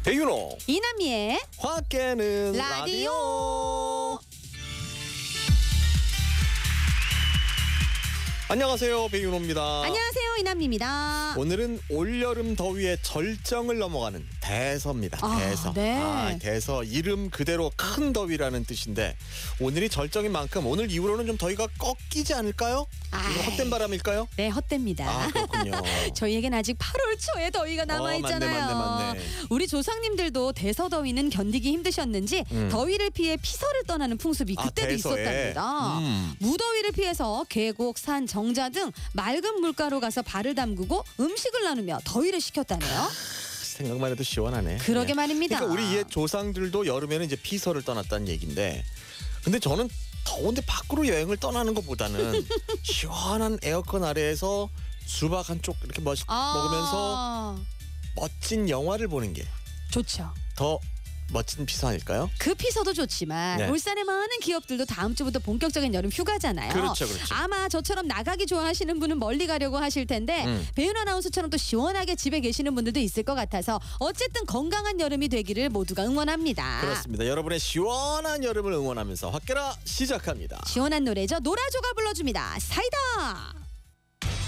배윤호 이남미의 화학 깨는 라디오. 안녕하세요, 배윤호입니다. 안녕하세요, 이남미입니다. 오늘은 올여름 더위의 절정을 넘어가는 대서입니다. 대서. 네. 대서 이름 그대로 큰 더위라는 뜻인데 오늘이 절정인 만큼 오늘 이후로는 좀 더위가 꺾이지 않을까요? 이거 헛된 바람일까요? 네, 헛됩니다. 아, 그렇군요. 저희에겐 아직 8월 초의 더위가 남아있잖아요. 맞네. 우리 조상님들도 대서더위는 견디기 힘드셨는지 더위를 피해 피서를 떠나는 풍습이 그때도 대서에. 있었답니다. 무더위를 피해서 계곡, 산, 정자 등 맑은 물가로 가서 발을 담그고 음식을 나누며 더위를 식혔다네요. 생각만 해도 시원하네. 그러게 네. 말입니다. 그러니까 우리 옛 조상들도 여름에는 이제 피서를 떠났다는 얘기인데, 근데 저는 더운데 밖으로 여행을 떠나는 것보다는 시원한 에어컨 아래에서 수박 한 쪽 이렇게 먹으면서 멋진 영화를 보는 게 좋죠. 더 멋진 피서 아닐까요? 그 피서도 좋지만 네. 울산의 많은 기업들도 다음 주부터 본격적인 여름 휴가잖아요. 그렇죠. 아마 저처럼 나가기 좋아하시는 분은 멀리 가려고 하실 텐데 배윤 아나운서처럼 또 시원하게 집에 계시는 분들도 있을 것 같아서 어쨌든 건강한 여름이 되기를 모두가 응원합니다. 그렇습니다. 여러분의 시원한 여름을 응원하면서 화깨라 시작합니다. 시원한 노래죠. 노라조가 불러줍니다. 사이다.